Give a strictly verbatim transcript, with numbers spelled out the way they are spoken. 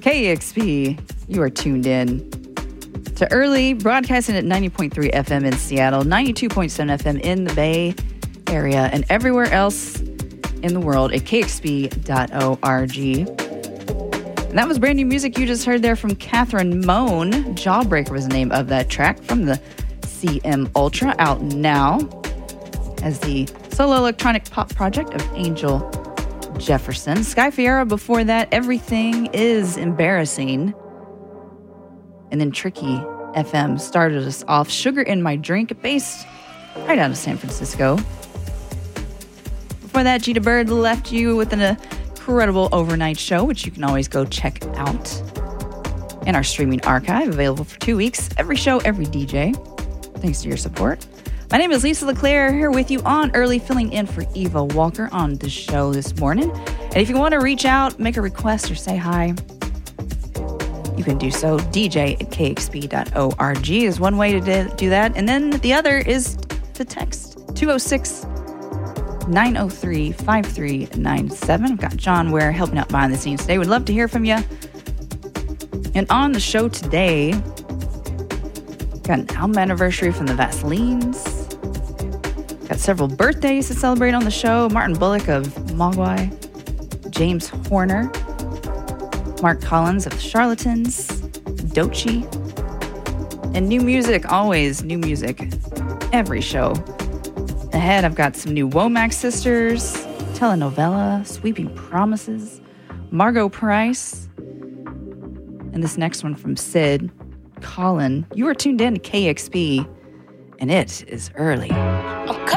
K E X P, you are tuned in to Early, broadcasting at ninety point three F M in Seattle, ninety-two point seven F M in the Bay Area, and everywhere else in the world at K X P dot org. And that was brand new music you just heard there from Catherine Moan. Jawbreaker was the name of that track from the C M Ultra, out now as the solo electronic pop project of Angel Jefferson. Sky Fiera before that, Everything Is Embarrassing. And then Tricky F M started us off, Sugar in My Drink, based right out of San Francisco. Before that, Gita Bird left you with an incredible overnight show, which you can always go check out in our streaming archive, available for two weeks. Every show, every D J. Thanks to your support. My name is Lisa LeClaire, here with you on Early, filling in for Eva Walker on the show this morning. And if you want to reach out, make a request, or say hi, you can do so. D J at K X P dot org is one way to do that. And then the other is to text two oh six, nine oh three, five three nine seven. I've got John Ware helping out behind the scenes today. Would love to hear from you. And on the show today, got an album anniversary from the Vaselines. Got several birthdays to celebrate on the show. Martin Bullock of Mogwai, James Horner, Mark Collins of Charlatans, Dochi, and new music, always new music, every show. Ahead, I've got some new Womack Sisters, telenovela, Sweeping Promises, Margot Price, and this next one from Sid, Colin. You are tuned in to K X P, and it is early. I'm